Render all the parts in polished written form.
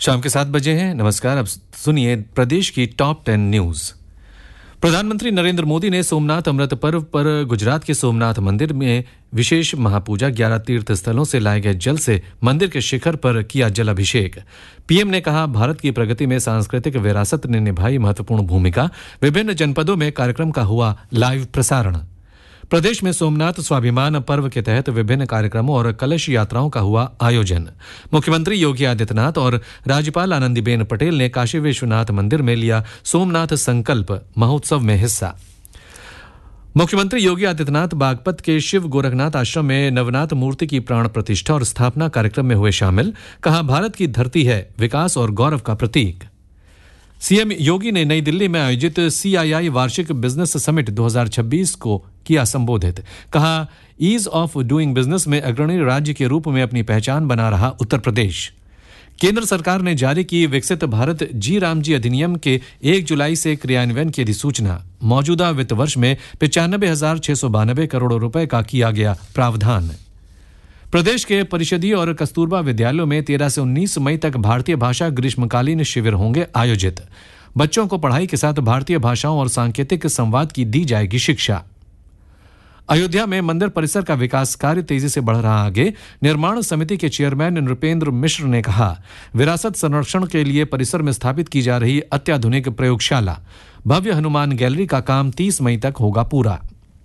शाम के 7 बजे हैं। नमस्कार, अब सुनिए प्रदेश की टॉप 10 न्यूज। प्रधानमंत्री नरेंद्र मोदी ने सोमनाथ अमृत पर्व पर गुजरात के सोमनाथ मंदिर में विशेष महापूजा, 11 तीर्थ स्थलों से लाए गए जल से मंदिर के शिखर पर किया जल अभिषेक। पीएम ने कहा, भारत की प्रगति में सांस्कृतिक विरासत ने निभाई महत्वपूर्ण भूमिका। विभिन्न जनपदों में कार्यक्रम का हुआ लाइव प्रसारण। प्रदेश में सोमनाथ स्वाभिमान पर्व के तहत विभिन्न कार्यक्रमों और कलश यात्राओं का हुआ आयोजन। मुख्यमंत्री योगी आदित्यनाथ और राज्यपाल आनंदीबेन पटेल ने काशी विश्वनाथ मंदिर में लिया सोमनाथ संकल्प महोत्सव में हिस्सा। मुख्यमंत्री योगी आदित्यनाथ बागपत के शिव गोरखनाथ आश्रम में नवनाथ मूर्ति की प्राण प्रतिष्ठा और स्थापना कार्यक्रम में हुए शामिल। कहा, भारत की धरती है विकास और गौरव का प्रतीक। सीएम योगी ने नई दिल्ली में आयोजित CII वार्षिक बिजनेस समिट 2026 को किया संबोधित। कहा, ईज ऑफ डूइंग बिजनेस में अग्रणी राज्य के रूप में अपनी पहचान बना रहा उत्तर प्रदेश। केंद्र सरकार ने जारी की विकसित भारत जी राम जी अधिनियम के 1 जुलाई से क्रियान्वयन की अधिसूचना। मौजूदा वित्त वर्ष में 95,692 करोड़ रुपए का किया गया प्रावधान। प्रदेश के परिषदीय और कस्तूरबा विद्यालयों में 13 से 19 मई तक भारतीय भाषा ग्रीष्मकालीन शिविर होंगे आयोजित। बच्चों को पढ़ाई के साथ भारतीय भाषाओं और सांकेतिक संवाद की दी जाएगी शिक्षा। अयोध्या में मंदिर परिसर का विकास कार्य तेजी से बढ़ रहा आगे। निर्माण समिति के चेयरमैन नृपेंद्र मिश्र ने कहा, विरासत संरक्षण के लिए परिसर में स्थापित की जा रही अत्याधुनिक प्रयोगशाला, भव्य हनुमान गैलरी का काम 30 मई तक होगा पूरा।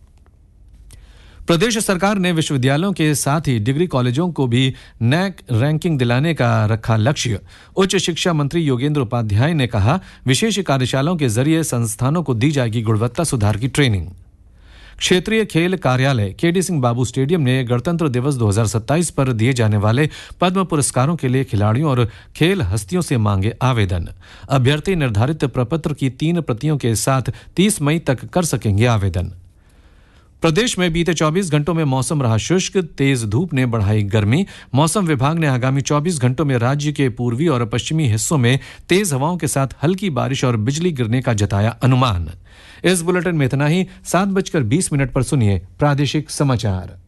प्रदेश सरकार ने विश्वविद्यालयों के साथ ही डिग्री कॉलेजों को भी नैक रैंकिंग दिलाने का रखा लक्ष्य। उच्च शिक्षा मंत्री योगेंद्र उपाध्याय ने कहा, विशेष कार्यशालाओं के जरिए संस्थानों को दी जाएगी गुणवत्ता सुधार की ट्रेनिंग। क्षेत्रीय खेल कार्यालय KD सिंह बाबू स्टेडियम ने गणतंत्र दिवस 2027 पर दिए जाने वाले पद्म पुरस्कारों के लिए खिलाड़ियों और खेल हस्तियों से मांगे आवेदन। अभ्यर्थी निर्धारित प्रपत्र की 3 प्रतियों के साथ 30 मई तक कर सकेंगे आवेदन। प्रदेश में बीते 24 घंटों में मौसम रहा शुष्क, तेज धूप ने बढ़ाई गर्मी। मौसम विभाग ने आगामी 24 घंटों में राज्य के पूर्वी और पश्चिमी हिस्सों में तेज हवाओं के साथ हल्की बारिश और बिजली गिरने का जताया अनुमान। इस बुलेटिन में इतना ही। 7:20 पर सुनिए प्रादेशिक समाचार।